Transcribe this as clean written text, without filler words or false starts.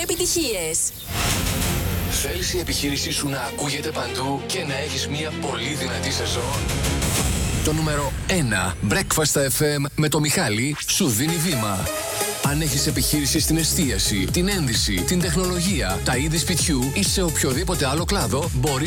επιτυχίες. Θέλεις η επιχείρησή σου να ακούγεται παντού και να έχεις μια πολύ δυνατή σεζόν? Το νούμερο 1 Breakfast FM με το Μιχάλη σου δίνει βήμα. Αν έχεις επιχείρηση στην εστίαση, την ένδυση, την τεχνολογία, τα είδη σπιτιού ή σε οποιοδήποτε άλλο κλάδο, μπορείς